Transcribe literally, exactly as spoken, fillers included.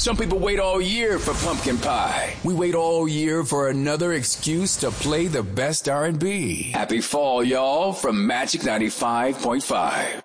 Some people wait all year for pumpkin pie. We wait all year for another excuse to play the best R and B. Happy fall, y'all, from Magic ninety-five point five.